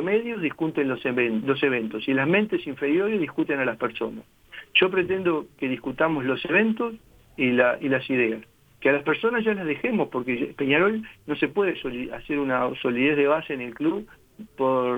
intermedios discuten los eventos y las mentes inferiores discuten a las personas. Yo pretendo que discutamos los eventos y las ideas. Que a las personas ya las dejemos, porque Peñarol no se puede hacer una solidez de base en el club por